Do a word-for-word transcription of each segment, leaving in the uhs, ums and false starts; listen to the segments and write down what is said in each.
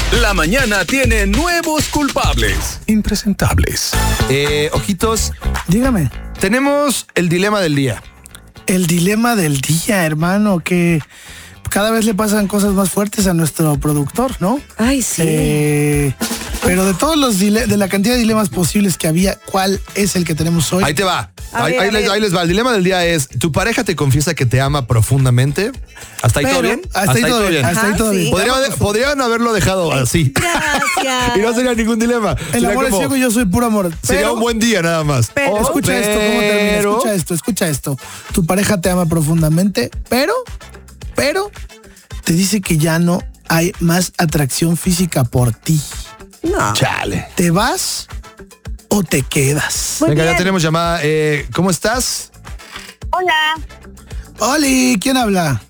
La mañana tiene nuevos culpables. Impresentables. Eh, ojitos, Dígame. tenemos el dilema del día. El dilema del día, hermano, que cada vez le pasan cosas más fuertes a nuestro productor, ¿no? Ay, sí. Eh, pero de todos los dile- de la cantidad de dilemas posibles que había, ¿cuál es el que tenemos hoy? Ahí te va. A Ahí, ver, ahí a les, ver. ahí les va. El dilema del día es, ¿tu pareja te confiesa que te ama profundamente? ¿Hasta ahí todo Pero, bien? hasta ahí todo bien, hasta ahí Ajá, todo sí. bien. Podría- podrían haberlo dejado así. Gracias. Y no sería ningún dilema. El Sería amor es como- ciego y yo soy puro amor. Sería Pero- un buen día nada más. Pero- Oh, Escucha esto, ¿cómo termina? pero- Escucha esto, escucha esto. Tu pareja te ama profundamente, pero, pero, te dice que ya no hay más atracción física por ti. No. Chale. ¿Te vas o te quedas? Muy Venga, bien. ya tenemos llamada. Eh, ¿Cómo estás? Hola, Oli, ¿quién habla?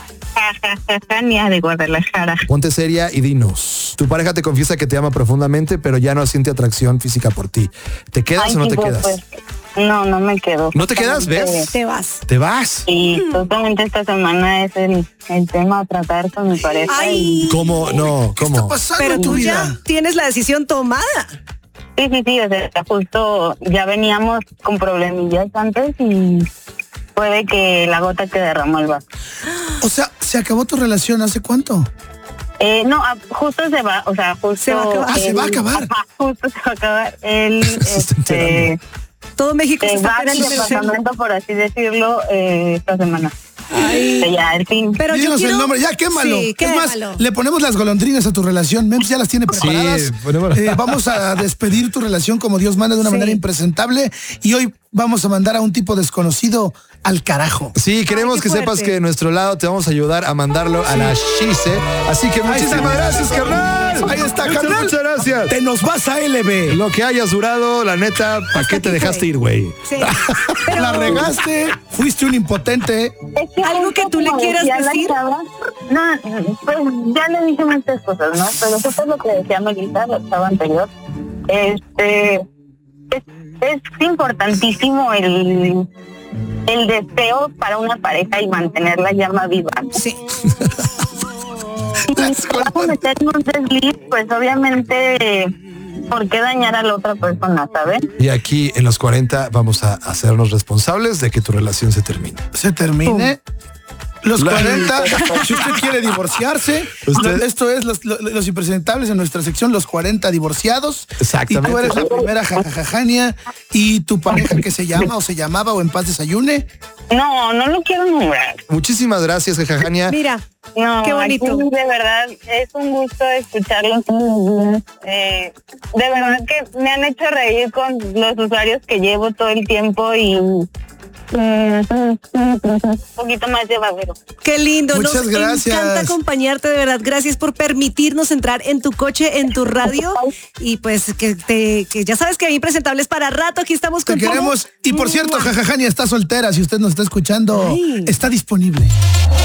Tania de Guadalajara. Ponte seria y dinos. Tu pareja te confiesa que te ama profundamente, pero ya no siente atracción física por ti. ¿Te quedas Ay, o no te tipo, quedas? pues, no, no me quedo. ¿No te quedas, ves? Te vas. Te vas. Y justamente esta semana es el, el tema a tratar con mi pareja. Ay. ¿Cómo? No, ¿Qué está ¿cómo? pasando Pero en tu tú vida? ya tienes la decisión tomada. Y, sí, sí, sí, o sea, justo ya veníamos con problemillas antes y puede que la gota que derramó el vaso. O sea, ¿se acabó tu relación hace cuánto? Eh, no, ah, justo se va, o sea, justo... Se va a acabar. Ah, ¿se va a acabar? Ajá, justo se va a acabar. Él, Se está este, enterando. Todo México se se está va del enterando. departamento, por así decirlo, eh, esta semana. Ay. Ya, el fin. Pero yo Dinos quiero... el nombre, ya quémalo. Sí, es más, quémalo. le ponemos las golondrinas a tu relación. Mems ya las tiene preparadas. ponemos- Eh, vamos a despedir tu relación como Dios manda de una Sí. manera impresentable. Y hoy vamos a mandar a un tipo desconocido al carajo. Sí, queremos Ay, qué que sepas fuerte. que de nuestro lado te vamos a ayudar a mandarlo a la Shise. Así que muchísimas gracias, carnal. Ahí está, Muchas, carnal. Muchas gracias. Te nos vas a L B. Lo que hayas durado, la neta, ¿para qué te aquí dejaste fue. ir, güey? Sí. Pero... La regaste, fuiste un impotente. Es que ¿Algo justo que tú le como quieras decía la decir? chava, no, pues ya le dije muchas cosas, ¿no? Pero eso es lo que decía Melissa, la chava anterior. Este, es, es importantísimo el, el deseo para una pareja y mantener la llama viva. Sí. Si vas a meter en un desliz, pues obviamente, ¿por qué dañar a la otra persona, sabes? Y aquí en los cuarenta vamos a hacernos responsables de que tu relación se termine. Se termine. Los La- cuarenta, si usted quiere divorciarse, Usted- lo- esto es los, los, los impresentables en nuestra sección, los cuarenta divorciados. Exactamente. Y tú eres la primera jajajajania y tu pareja que se llama o se llamaba o en paz desayune. No, no lo quiero nombrar. Muchísimas gracias, Jajania. Mira, No, Qué bonito. aquí, de verdad, es un gusto escucharlos todos los días. Eh, de verdad que me han hecho reír con los usuarios que llevo todo el tiempo y mm, un poquito más llevadero. qué lindo. Muchas Nos gracias. encanta acompañarte, de verdad. Gracias por permitirnos entrar en tu coche, en tu radio. Y pues que te, que ya sabes que hay impresentables para rato. Aquí estamos Te contigo. queremos. Y por cierto, Mua. jajajania está soltera. Si usted nos está escuchando, Ay. está disponible.